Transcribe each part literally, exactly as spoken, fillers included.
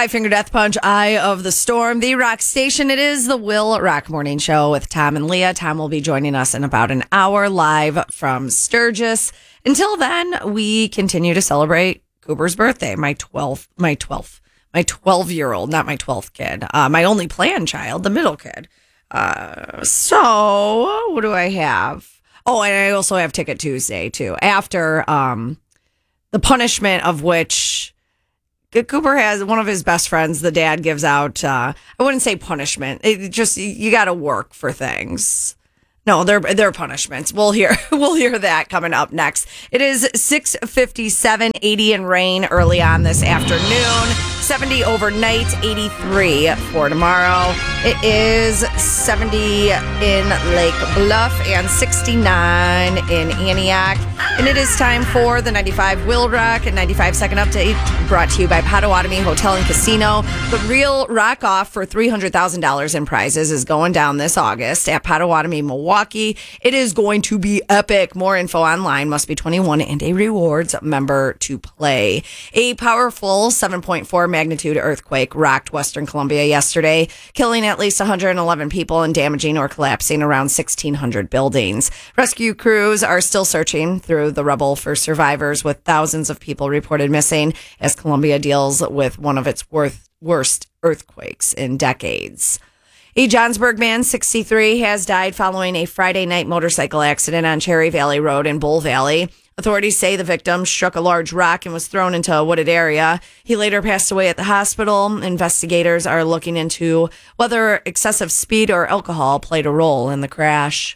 Five Finger Death Punch, Eye of the Storm, the rock station. It is the Will Rock Morning Show with Tom and Leah. Tom will be joining us in about an hour live from Sturgis. Until then, we continue to celebrate Cooper's birthday, my twelfth, my twelfth, my twelve-year-old, not my twelfth kid, uh, my only planned child, the middle kid. Uh, so, what do I have? Oh, and I also have Ticket Tuesday, too, after um, the punishment of which Cooper has one of his best friends, the dad gives out, uh, I wouldn't say punishment. It just, you got to work for things. No, they're, they're punishments. We'll hear, we'll hear that coming up next. It is six fifty-seven, eighty in rain early on this afternoon, seventy overnight, eighty-three for tomorrow. It is seventy in Lake Bluff and sixty-nine in Antioch. And it is time for the ninety-five Will Rock and ninety-five second update brought to you by Potawatomi Hotel and Casino. The real rock off for three hundred thousand dollars in prizes is going down this August at Potawatomi, Milwaukee. It is going to be epic. More info online. Must be twenty-one and a rewards member to play. A powerful seven point four magnitude earthquake rocked Western Columbia yesterday, killing at least one hundred eleven people and damaging or collapsing around sixteen hundred buildings. Rescue crews are still searching through the rubble for survivors, with thousands of people reported missing as Columbia deals with one of its worst, worst earthquakes in decades. A Johnsburg man, sixty-three, has died following a Friday night motorcycle accident on Cherry Valley Road in Bull Valley. Authorities say the victim struck a large rock and was thrown into a wooded area. He later passed away at the hospital. Investigators are looking into whether excessive speed or alcohol played a role in the crash.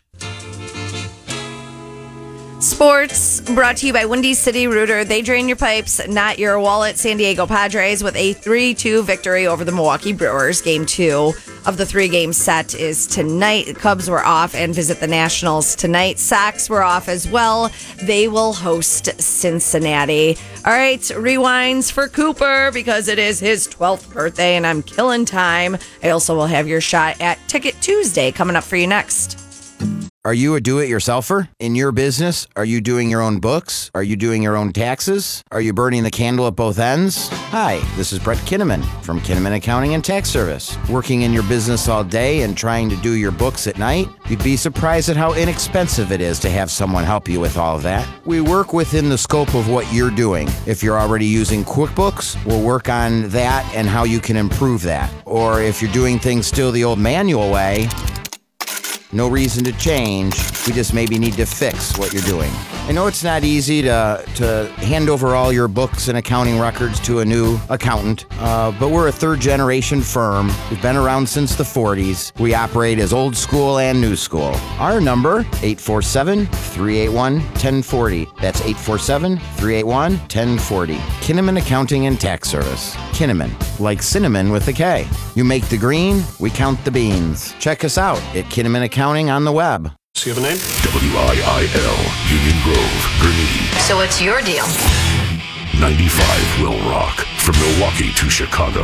Sports brought to you by Windy City Rooter. They drain your pipes, not your wallet. San Diego Padres with a three two victory over the Milwaukee Brewers. Game two of the three-game set is tonight. The Cubs were off and visit the Nationals tonight. Sox were off as well. They will host Cincinnati. All right, rewinds for Cooper because it is his twelfth birthday and I'm killing time. I also will have your shot at Ticket Tuesday coming up for you next. Are you a do-it-yourselfer? In your business, are you doing your own books? Are you doing your own taxes? Are you burning the candle at both ends? Hi, this is Brett Kinnaman from Kinnaman Accounting and Tax Service. Working in your business all day and trying to do your books at night? You'd be surprised at how inexpensive it is to have someone help you with all of that. We work within the scope of what you're doing. If you're already using QuickBooks, we'll work on that and how you can improve that. Or if you're doing things still the old manual way, no reason to change. We just maybe need to fix what you're doing. I know it's not easy to to hand over all your books and accounting records to a new accountant, uh, but we're a third-generation firm. We've been around since the forties. We operate as old school and new school. Our number, eight four seven, three eight one, one zero four zero. That's eight four seven, three eight one, one zero four zero. Kinnaman Accounting and Tax Service. Kinnaman, like cinnamon with a K. You make the green, we count the beans. Check us out at Kinnaman Accounting on the web. Do you have a name? W I I L, Union Grove, Gurnee. So what's your deal? ninety-five Will Rock, from Milwaukee to Chicago.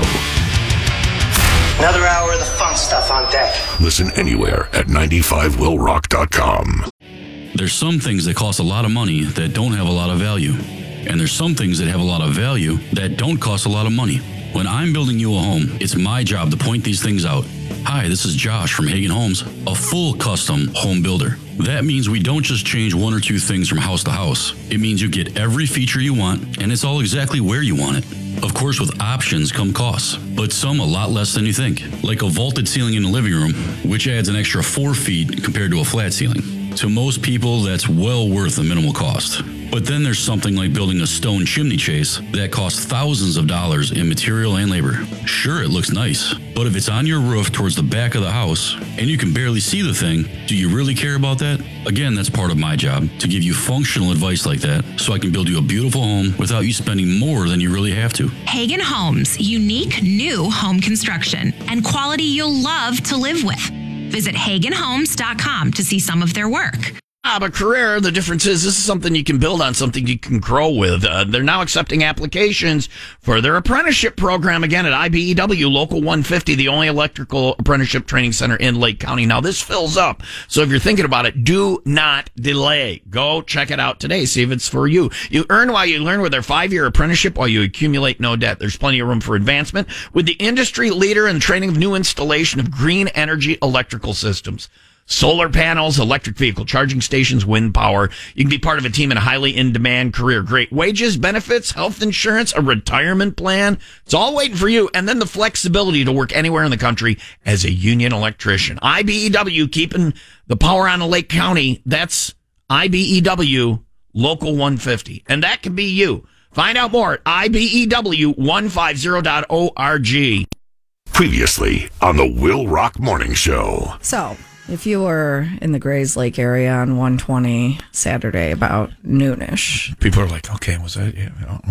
Another hour of the fun stuff on deck. Listen anywhere at ninety-five will rock dot com. There's some things that cost a lot of money that don't have a lot of value. And there's some things that have a lot of value that don't cost a lot of money. When I'm building you a home, it's my job to point these things out. Hi, this is Josh from Hagen Homes, a full custom home builder. That means we don't just change one or two things from house to house. It means you get every feature you want, and it's all exactly where you want it. Of course, with options come costs, but some a lot less than you think. Like a vaulted ceiling in the living room, which adds an extra four feet compared to a flat ceiling. To most people, that's well worth the minimal cost. But then there's something like building a stone chimney chase that costs thousands of dollars in material and labor. Sure, it looks nice, but if it's on your roof towards the back of the house and you can barely see the thing, do you really care about that? Again, that's part of my job, to give you functional advice like that so I can build you a beautiful home without you spending more than you really have to. Hagen Homes, unique new home construction and quality you'll love to live with. Visit hagen homes dot com to see some of their work. Ah, but career, the difference is this is something you can build on, something you can grow with. Uh, they're now accepting applications for their apprenticeship program again at I B E W Local one fifty, the only electrical apprenticeship training center in Lake County. Now, this fills up. So if you're thinking about it, do not delay. Go check it out today. See if it's for you. You earn while you learn with their five-year apprenticeship while you accumulate no debt. There's plenty of room for advancement with the industry leader in the training of new installation of green energy electrical systems. Solar panels, electric vehicle charging stations, wind power. You can be part of a team in a highly in-demand career. Great wages, benefits, health insurance, a retirement plan. It's all waiting for you. And then the flexibility to work anywhere in the country as a union electrician. I B E W, keeping the power on in Lake County. That's I B E W Local one fifty. And that can be you. Find out more at I B E W one fifty dot org. Previously on the Will Rock Morning Show. So, if you were in the Grays Lake area on one twenty Saturday about noonish. People are like, okay, was that? Yeah,